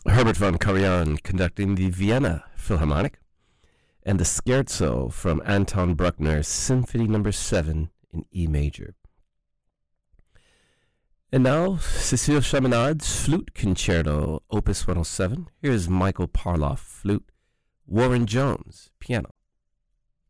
Herbert von Karajan conducting the Vienna Philharmonic, and the Scherzo from Anton Bruckner's Symphony No. 7 in E major. And now, Cécile Chaminade's Flute Concerto, Opus 107. Here's Michael Parloff, flute, Warren Jones, piano.